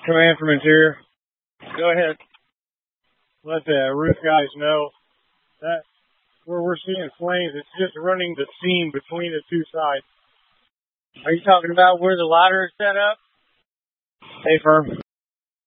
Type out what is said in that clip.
Command from interior. Go ahead. Let the roof guys know that where we're seeing flames, it's just running the seam between the two sides. Are you talking about where the ladder is set up? Hey, firm.